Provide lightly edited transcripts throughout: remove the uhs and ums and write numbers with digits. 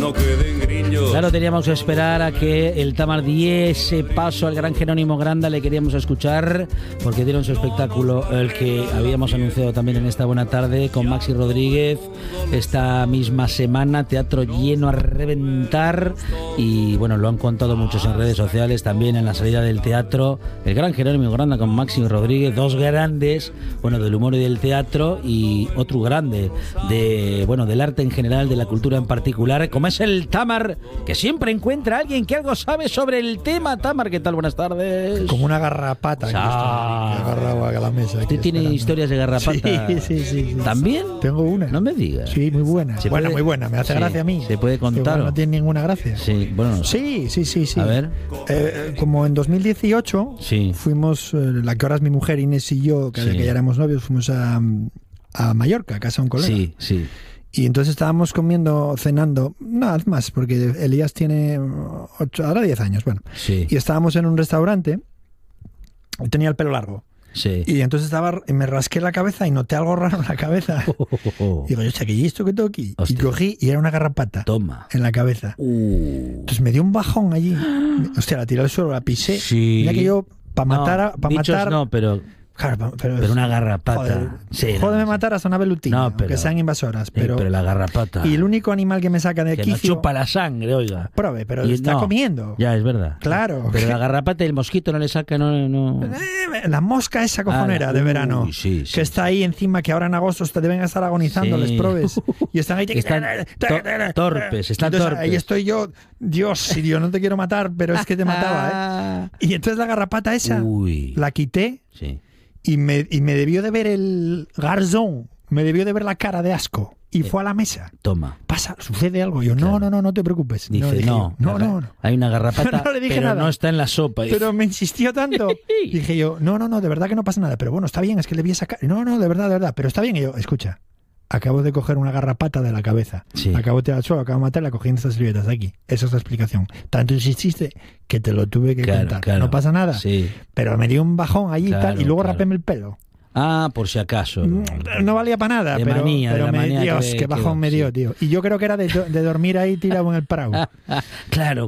no queden griños. Claro, teníamos que esperar a que el Tamar diese paso al gran Jerónimo Granda. Le queríamos escuchar porque dieron su espectáculo, el que habíamos anunciado también en esta buena tarde con Maxi Rodríguez. Esta misma semana, teatro lleno a reventar. Y bueno, lo han contado muchos en redes sociales, también en la salida del teatro. El gran Jerónimo Granda con Maxi Rodríguez, dos grandes, bueno, del humor y del teatro, y otro grande del arte en general, de la cultura en particular, como es el Tamar, que siempre encuentra a alguien que algo sabe sobre el tema. Tamar, ¿qué tal? Buenas tardes. Como una garrapata que agarrado a la mesa. ¿Usted tiene historias de garrapata? Sí. ¿También? Tengo una. No me digas. Sí, muy buena. Muy buena. Me hace gracia a mí. ¿Se puede contar? No tiene ninguna gracia. Sí, bueno. No. Sí. A ver. Como en 2018 fuimos, la que ahora es mi mujer Inés y yo, que ya éramos novios, fuimos a Mallorca, a casa de un colega. Sí. Y entonces estábamos cenando, nada más, porque Elías tiene 10 años, bueno. Sí. Y estábamos en un restaurante y tenía el pelo largo. Sí. Y entonces me rasqué la cabeza y noté algo raro en la cabeza. Y digo, ¿y esto que tengo aquí? Hostia. Y cogí y era una garrapata. Toma. En la cabeza. Entonces me dio un bajón allí. Hostia, la tiré al suelo, la pisé. Sí. Mira que yo, para matar... No, pero... Claro, pero una garrapata. Joder, matar hasta una velutina, que sean invasoras. Pero la garrapata. Y el único animal que me saca de quicio... Que no chupa la sangre, oiga. Prove, pero está comiendo. Ya, es verdad. Claro. Pero la garrapata y el mosquito no le saca, no... La mosca esa cojonera de verano. Sí, que está ahí encima, que ahora en agosto te deben estar agonizando, les probes. Y están ahí... Están torpes. Ahí estoy yo, Dios, no te quiero matar, pero es que te mataba, ¿eh? Y entonces la garrapata esa, la quité. Sí. Y me debió de ver el garzón, me debió de ver la cara de asco. Y fue a la mesa. Toma. Sucede algo. Yo, claro. no te preocupes. Dice, no. Hay una garrapata, no le dije pero nada. No está en la sopa. Pero me insistió tanto. Dije yo, no, de verdad que no pasa nada. Pero bueno, está bien, es que le vi esa cara. No, de verdad. Pero está bien. Y yo, escucha, acabo de coger una garrapata de la cabeza. Sí. Acabo de tirar al suelo, acabo de matarla cogiendo estas servilletas de aquí. Esa es la explicación. Tanto insististe que te lo tuve que contar. Claro. No pasa nada. Sí. Pero me dio un bajón allí y tal. Y luego rapéme el pelo. Por si acaso. No valía para nada, pero Dios, qué bajón me dio, tío. Y yo creo que era de dormir ahí tirado en el prado. Claro.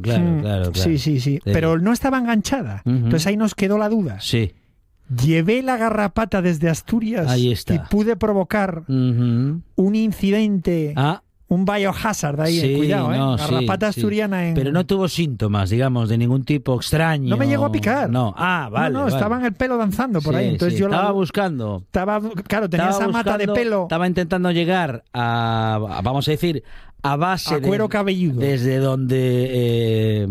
Sí. Pero no estaba enganchada. Entonces ahí nos quedó la duda. Sí. Llevé la garrapata desde Asturias. Ahí está. Y pude provocar un incidente... Un biohazard ahí, cuidado, garrapata asturiana en... Pero no tuvo síntomas, digamos, de ningún tipo extraño. No me llegó a picar. No, vale. No, estaba en el pelo danzando por ahí. Entonces yo estaba buscando. Tenía esa mata de pelo. Estaba intentando llegar a vamos a decir, a base a cuero cabelludo. Desde donde,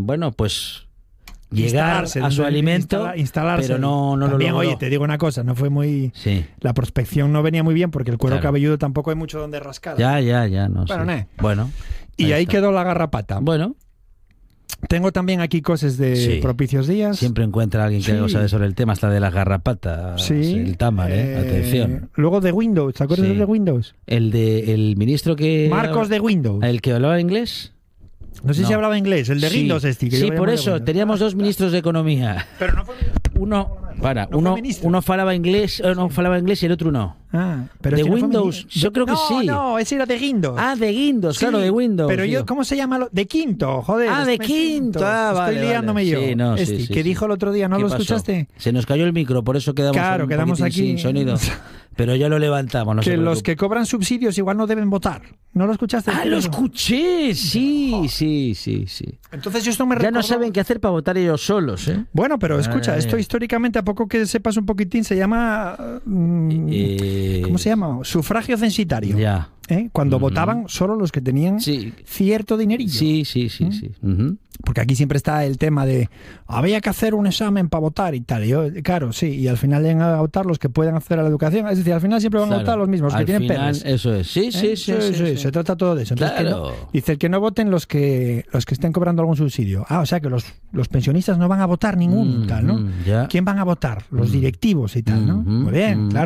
llegar a su alimento, instalarse. Pero no lo logró. Oye, te digo una cosa, no fue muy... Sí. La prospección no venía muy bien porque el cuero cabelludo tampoco hay mucho donde rascar. Ya, no sé. Bueno. Y ahí quedó la garrapata. Bueno. Tengo también aquí cosas de propicios días. Siempre encuentra alguien que algo sabe sobre el tema, hasta de la garrapata. El Tamar, atención. Luego de Windows, ¿te acuerdas de Windows? El ministro que... Marcos de Windows. ¿El que hablaba inglés? No sé si hablaba inglés, el de Windows por eso, teníamos dos ministros de Economía. Pero no fue... Uno falaba inglés y el otro no. Pero de Windows, yo creo que sí. No, ese era de Windows. De Windows, claro, de Windows. Pero yo, ¿cómo se llama? De Quinto, joder. De Quinto. Estoy liándome yo. Que dijo el otro día, ¿no lo escuchaste? Se nos cayó el micro, por eso quedamos aquí sin sonido. Pero ya lo levantamos. Que los que cobran subsidios igual no deben votar. ¿No lo escuchaste? Lo escuché, sí. Entonces esto me recordó... Ya no saben qué hacer para votar ellos solos, ¿eh? Bueno, pero escucha, esto históricamente, a poco que sepas un poquitín, se llama... ¿Cómo se llama? Sufragio censitario. Ya. Cuando votaban solo los que tenían cierto dinerillo. Sí. Porque aquí siempre está el tema de había que hacer un examen para votar y tal. Y al final llegan a votar los que pueden acceder a la educación. Es decir, al final siempre van a votar los mismos, los que tienen penas. Eso es. Sí. Se trata todo de eso. Entonces, dice que no voten los que estén cobrando algún subsidio. O sea que los pensionistas no van a votar ninguno, tal, ¿no? ¿Quién van a votar? Los directivos y tal, ¿no? Muy bien, claro.